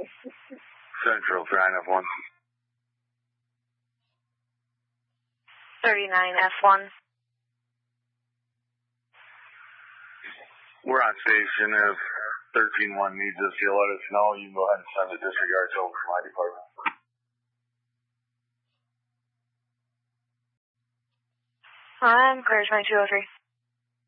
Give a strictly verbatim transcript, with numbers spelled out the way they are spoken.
Central, nine F one. thirty-nine F one. We're on station. If thirteen one needs us, you'll let us know. You can go ahead and send the disregards over to my department. I'm clear twenty-two oh three.